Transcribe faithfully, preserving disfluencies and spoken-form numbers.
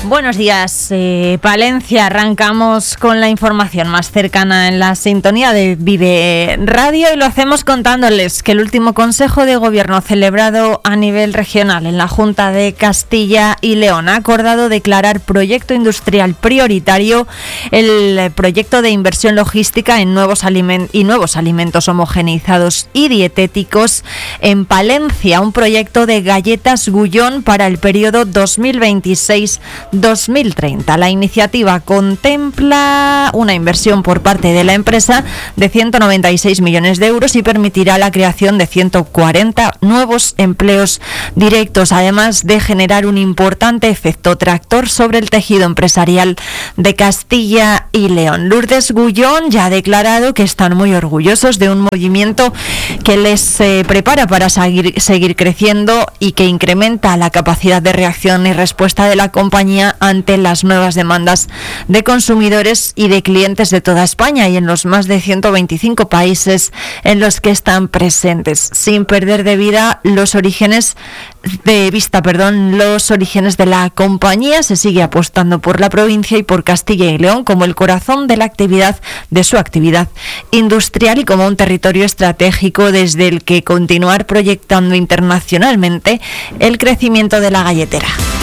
Buenos días, eh, Palencia. Arrancamos con la información más cercana en la sintonía de Vive Radio y lo hacemos contándoles que el último Consejo de Gobierno celebrado a nivel regional en la Junta de Castilla y León ha acordado declarar proyecto industrial prioritario el proyecto de inversión logística en nuevos alimentos y nuevos alimentos homogeneizados y dietéticos en Palencia, un proyecto de galletas Gullón para el periodo dos mil veintiséis dos mil treinta. La iniciativa contempla una inversión por parte de la empresa de ciento noventa y seis millones de euros y permitirá la creación de ciento cuarenta nuevos empleos directos, además de generar un importante efecto tractor sobre el tejido empresarial de Castilla y León. Lourdes Gullón ya ha declarado que están muy orgullosos de un movimiento que les eh, prepara para seguir, seguir creciendo y que incrementa la capacidad de reacción y respuesta de la compañía ante las nuevas demandas de consumidores y de clientes de toda España y en los más de ciento veinticinco países en los que están presentes, sin perder de vida los orígenes de vista, perdón, los orígenes de la compañía. Se sigue apostando por la provincia y por Castilla y León como el corazón de la actividad de su actividad industrial y como un territorio estratégico desde el que continuar proyectando internacionalmente el crecimiento de la galletera.